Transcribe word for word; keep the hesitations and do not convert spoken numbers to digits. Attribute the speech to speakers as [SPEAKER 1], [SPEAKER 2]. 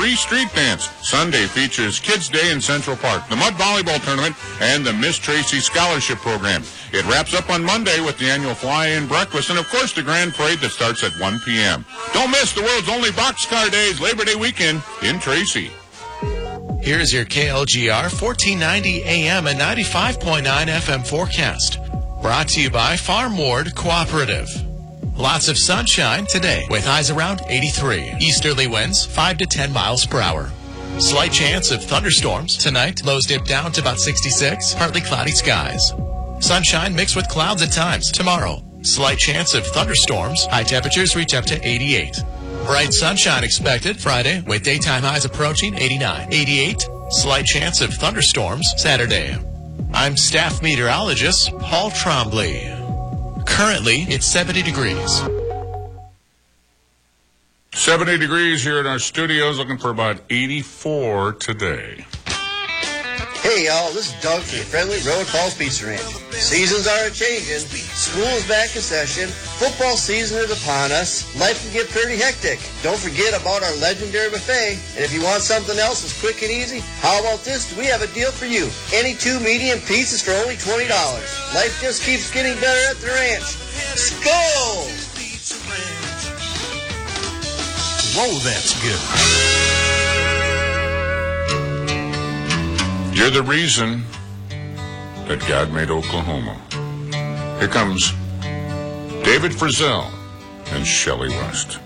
[SPEAKER 1] free street dance. Sunday features Kids Day in Central Park, the Mud Volleyball Tournament, and the Miss Tracy Scholarship Program. It wraps up on Monday with the annual fly-in breakfast and, of course, the grand parade that starts at one p.m. Don't miss the world's only Boxcar Days Labor Day weekend in Tracy.
[SPEAKER 2] Here's your K L G R fourteen ninety A M and ninety-five point nine F M forecast. Brought to you by Farm Ward Cooperative. Lots of sunshine today with highs around eighty-three. Easterly winds five to ten miles per hour. Slight chance of thunderstorms tonight. Lows dip down to about sixty-six. Partly cloudy skies. Sunshine mixed with clouds at times. Tomorrow, slight chance of thunderstorms. High temperatures reach up to eighty-eight. Bright sunshine expected Friday with daytime highs approaching eighty-nine. eighty-eight. Slight chance of thunderstorms Saturday. I'm staff meteorologist Paul Trombley. Currently, it's seventy degrees.
[SPEAKER 1] seventy degrees here in our studios, looking for about eighty-four today.
[SPEAKER 3] Hey y'all, this is Doug from the Friendly Road Falls Pizza Ranch. Seasons are a-changing, school is back in session, football season is upon us, life can get pretty hectic. Don't forget about our legendary buffet, and if you want something else that's quick and easy, how about this? We have a deal for you. Any two medium pizzas for only twenty dollars. Life just keeps getting better at the ranch. Skol!
[SPEAKER 4] Whoa, that's good.
[SPEAKER 1] You're the reason that God made Oklahoma. Here comes David Frizzell and Shelley West.